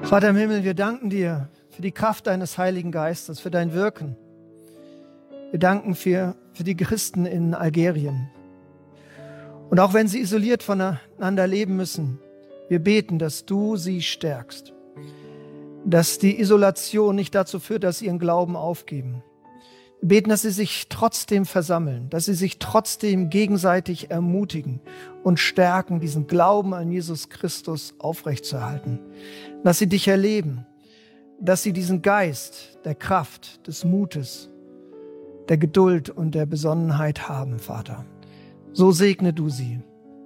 Vater im Himmel, wir danken dir für die Kraft deines Heiligen Geistes, für dein Wirken. Wir danken für die Christen in Algerien. Und auch wenn sie isoliert voneinander leben müssen, wir beten, dass du sie stärkst. Dass die Isolation nicht dazu führt, dass sie ihren Glauben aufgeben. Wir beten, dass sie sich trotzdem versammeln, dass sie sich trotzdem gegenseitig ermutigen und stärken, diesen Glauben an Jesus Christus aufrechtzuerhalten. Dass sie dich erleben, dass sie diesen Geist der Kraft, des Mutes, der Geduld und der Besonnenheit haben, Vater. So segne du sie.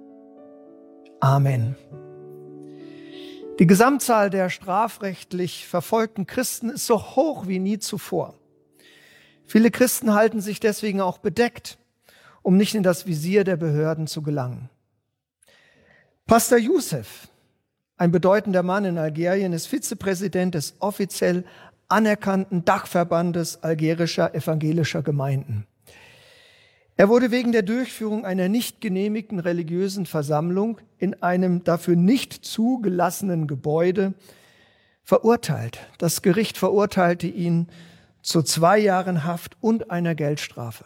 Amen. Die Gesamtzahl der strafrechtlich verfolgten Christen ist so hoch wie nie zuvor. Viele Christen halten sich deswegen auch bedeckt, um nicht in das Visier der Behörden zu gelangen. Pastor Youssef, ein bedeutender Mann in Algerien, ist Vizepräsident des offiziell anerkannten Dachverbandes algerischer evangelischer Gemeinden. Er wurde wegen der Durchführung einer nicht genehmigten religiösen Versammlung in einem dafür nicht zugelassenen Gebäude verurteilt. Das Gericht verurteilte ihn zu 2 Jahren Haft und einer Geldstrafe.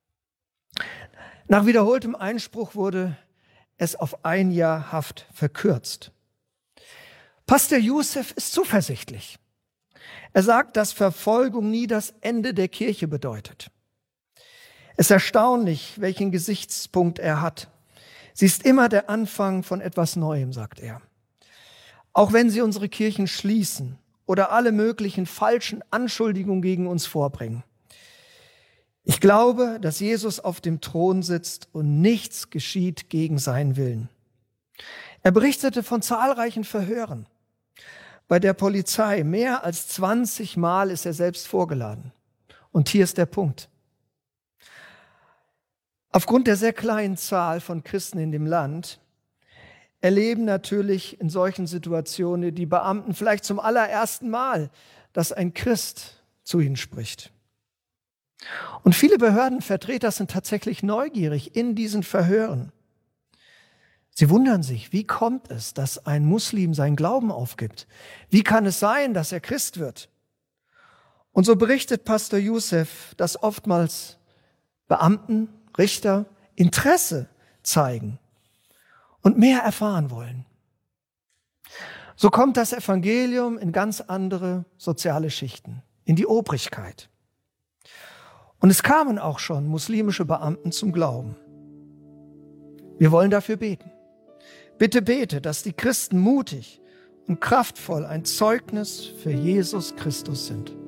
Nach wiederholtem Einspruch wurde es auf 1 Jahr Haft verkürzt. Pastor Youssef ist zuversichtlich. Er sagt, dass Verfolgung nie das Ende der Kirche bedeutet. Es ist erstaunlich, welchen Gesichtspunkt er hat. Sie ist immer der Anfang von etwas Neuem, sagt er. Auch wenn sie unsere Kirchen schließen oder alle möglichen falschen Anschuldigungen gegen uns vorbringen. Ich glaube, dass Jesus auf dem Thron sitzt und nichts geschieht gegen seinen Willen. Er berichtete von zahlreichen Verhören. Bei der Polizei mehr als 20 Mal ist er selbst vorgeladen. Und hier ist der Punkt. Aufgrund der sehr kleinen Zahl von Christen in dem Land erleben natürlich in solchen Situationen die Beamten vielleicht zum allerersten Mal, dass ein Christ zu ihnen spricht. Und viele Behördenvertreter sind tatsächlich neugierig in diesen Verhören. Sie wundern sich, wie kommt es, dass ein Muslim seinen Glauben aufgibt? Wie kann es sein, dass er Christ wird? Und so berichtet Pastor Youssef, dass oftmals Beamten, Richter Interesse zeigen und mehr erfahren wollen. So kommt das Evangelium in ganz andere soziale Schichten, in die Obrigkeit. Und es kamen auch schon muslimische Beamten zum Glauben. Wir wollen dafür beten. Bitte bete, dass die Christen mutig und kraftvoll ein Zeugnis für Jesus Christus sind.